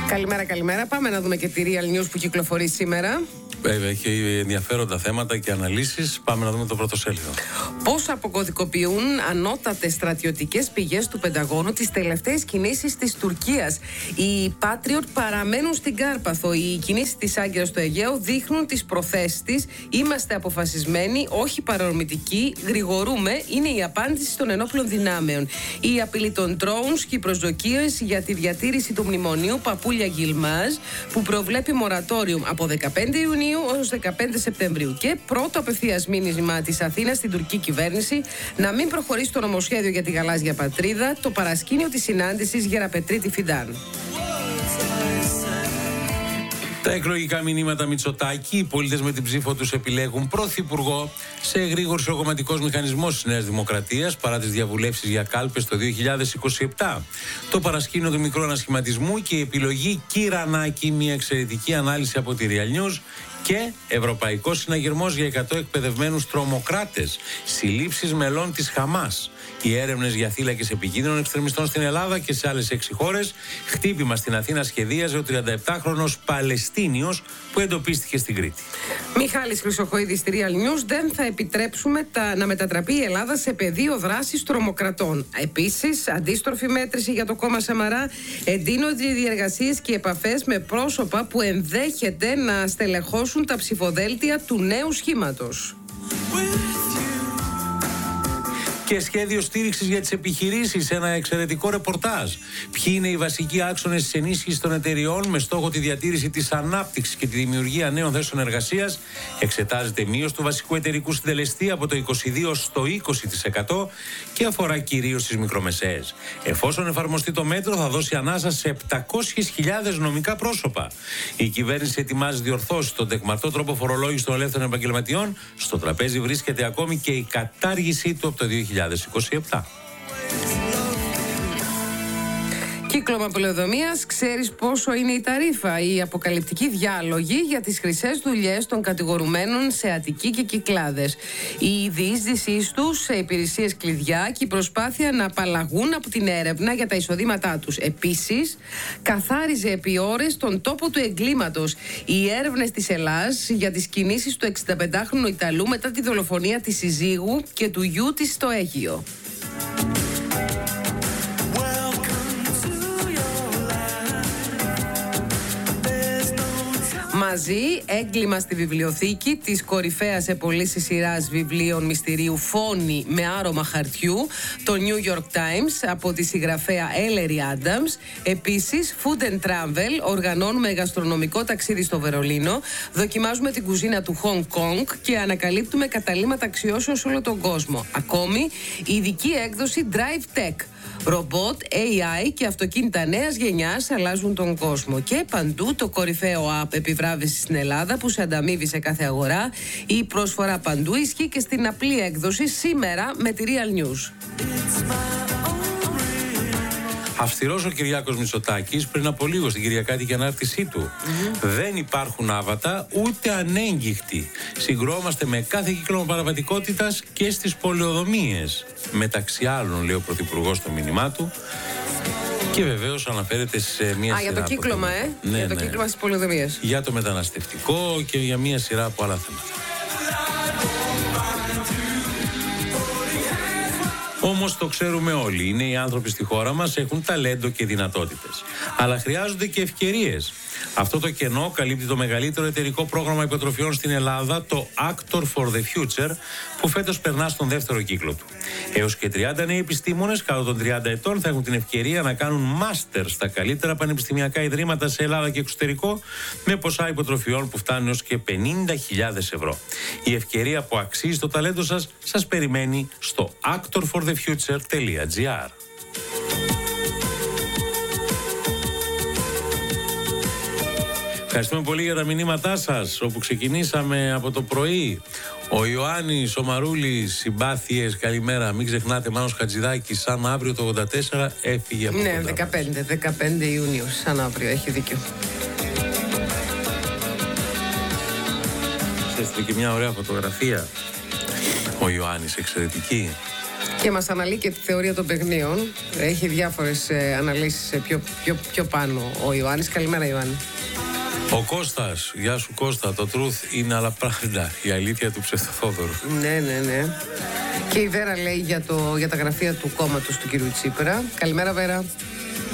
Καλημέρα, καλημέρα. Πάμε να δούμε και τη Real News που κυκλοφορεί σήμερα. Έχει ενδιαφέροντα θέματα και αναλύσεις. Πάμε να δούμε το πρωτοσέλιδο. Πώς αποκωδικοποιούν ανώτατες στρατιωτικές πηγές του Πενταγώνου τις τελευταίες κινήσεις της Τουρκίας. Οι Patriot παραμένουν στην Κάρπαθο. Οι κινήσεις της Άγκυρας στο Αιγαίο δείχνουν τις προθέσεις της. Είμαστε αποφασισμένοι, όχι παρορμητικοί. Γρηγορούμε. Είναι η απάντηση των ενόπλων δυνάμεων. Η απειλή των drones και οι προσδοκίες για τη διατήρηση του μνημονίου Παπούλια Γιλμάζ, που προβλέπει μορατόριο από 15 Ιουνίου έως 15 Σεπτεμβρίου. Και πρώτο απευθείας μήνυμα της Αθήνας στην τουρκική κυβέρνηση να μην προχωρήσει το νομοσχέδιο για τη γαλάζια πατρίδα, το παρασκήνιο της συνάντησης Γεραπετρίτη Φιντάν. Τα εκλογικά μηνύματα Μητσοτάκη. Οι πολίτες με την ψήφο τους επιλέγουν πρωθυπουργό. Σε εγρήγορση ο κομματικός μηχανισμός της Νέας Δημοκρατίας παρά τις διαβουλεύσεις για κάλπες το 2027. Το παρασκήνιο του μικρού ανασχηματισμού και η επιλογή Κυρανάκη. Μια εξαιρετική ανάλυση από τη Real News. Και Ευρωπαϊκός Συναγερμός για 100 εκπαιδευμένους τρομοκράτες. Συλλήψεις μελών της Χαμάς. Οι έρευνες για θύλακες επικίνδυνων εξτρεμιστών στην Ελλάδα και σε άλλες 6 χώρες. Χτύπημα στην Αθήνα σχεδίαζε ο 37χρονος Παλαιστίνιος που εντοπίστηκε στην Κρήτη. Μιχάλης Χρυσοχοίδης στη Real News. Δεν θα επιτρέψουμε να μετατραπεί η Ελλάδα σε πεδίο δράσης τρομοκρατών. Επίσης, αντίστροφη μέτρηση για το κόμμα Σαμαρά. Εντείνονται οι διεργασίες και επαφές με πρόσωπα που ενδέχεται να στελεχώσουν τα ψηφοδέλτια του νέου σχήματος. Και σχέδιο στήριξης για τις επιχειρήσεις, ένα εξαιρετικό ρεπορτάζ. Ποιοι είναι οι βασικοί άξονες της ενίσχυσης των εταιριών με στόχο τη διατήρηση της ανάπτυξης και τη δημιουργία νέων θέσεων εργασίας. Εξετάζεται μείωση του βασικού εταιρικού συντελεστή από το 22% στο 20% και αφορά κυρίως τις μικρομεσαίες. Εφόσον εφαρμοστεί το μέτρο, θα δώσει ανάσα σε 700.000 νομικά πρόσωπα. Η κυβέρνηση ετοιμάζει διορθώσεις στον τεκμαρτό τρόπο φορολόγησης των ελεύθερων επαγγελματιών. Στο τραπέζι βρίσκεται ακόμη και η κατάργησή του από το 2027. Κύκλωμα πολεοδομίας, ξέρεις πόσο είναι η ταρίφα? Οι αποκαλυπτικοί διάλογοι για τις χρυσές δουλειές των κατηγορουμένων σε Αττική και Κυκλάδες. Η διείσδυσή τους σε υπηρεσίες κλειδιά και η προσπάθεια να απαλλαγούν από την έρευνα για τα εισοδήματά τους. Επίσης, καθάριζε επί ώρες τον τόπο του εγκλήματος. Οι έρευνες της Ελλάς για τις κινήσεις του 65χρονου Ιταλού μετά τη δολοφονία της συζύγου και του γιού της στο Αίγυο. Μαζί, έγκλημα στη βιβλιοθήκη της κορυφαίας σε πωλήσεις σειράς βιβλίων μυστηρίου Φόνη με άρωμα χαρτιού, το New York Times, από τη συγγραφέα Ellery Adams. Επίσης, Food and Travel, οργανώνουμε γαστρονομικό ταξίδι στο Βερολίνο, δοκιμάζουμε την κουζίνα του Hong Kong και ανακαλύπτουμε καταλύματα αξιώσεων σε όλο τον κόσμο. Ακόμη, η ειδική έκδοση Drive Tech. Ρομπότ, AI και αυτοκίνητα νέας γενιάς αλλάζουν τον κόσμο. Και παντού το κορυφαίο app επιβράβευση στην Ελλάδα που σε ανταμείβει σε κάθε αγορά. Η προσφορά παντού ισχύει και στην απλή έκδοση σήμερα με τη Real News. Αυστηρός ο Κυριάκος Μητσοτάκης πριν από λίγο στην Κυριακάτικη ανάρτησή του. Δεν υπάρχουν άβατα ούτε ανέγγιχτοι. Συγκρόμαστε με κάθε κύκλωμα παραβατικότητας και στις πολεοδομίες. Μεταξύ άλλων, λέει ο Πρωθυπουργός στο μήνυμά του. Και βεβαίως αναφέρεται σε μια σειρά. Για το κύκλωμα, Ναι, για το κύκλωμα στις πολεοδομίες. Για το μεταναστευτικό και για μια σειρά από άλλα θέματα. Όμως το ξέρουμε όλοι, οι νέοι άνθρωποι στη χώρα μας έχουν ταλέντο και δυνατότητες. Αλλά χρειάζονται και ευκαιρίες. Αυτό το κενό καλύπτει το μεγαλύτερο εταιρικό πρόγραμμα υποτροφιών στην Ελλάδα, το Actor for the Future, που φέτος περνά στον δεύτερο κύκλο του. Έως και 30 νέοι επιστήμονες κάτω των 30 ετών θα έχουν την ευκαιρία να κάνουν μάστερ στα καλύτερα πανεπιστημιακά ιδρύματα σε Ελλάδα και εξωτερικό, με ποσά υποτροφιών που φτάνουν έως και 50.000 ευρώ. Η ευκαιρία που αξίζει το ταλέντο σας περιμένει στο actorforthefuture.gr. Ευχαριστούμε πολύ για τα μηνύματά σας, όπου ξεκινήσαμε από το πρωί. Ο Ιωάννης, ο Μαρούλης, συμπάθειες, καλημέρα. Μην ξεχνάτε, Μάνος Χατζηδάκης, σαν αύριο το 84 έφυγε από Ναι, 15 Ιουνίου, σαν αύριο, έχει δίκιο. Έστειλε και μια ωραία φωτογραφία. Ο Ιωάννης, εξαιρετική. Και μας αναλύει και τη θεωρία των παιχνίων. Έχει διάφορες αναλύσεις πιο πάνω ο Ιωάννης. Καλημέρα, Ιωάννη. Ο Κώστας, γεια σου Κώστα, το truth είναι αλλά πράγματα, η αλήθεια του Ψευτοθόδωρου. Ναι. Και η Βέρα λέει για τα γραφεία του κόμματος του κ. Τσίπρα. Καλημέρα, Βέρα.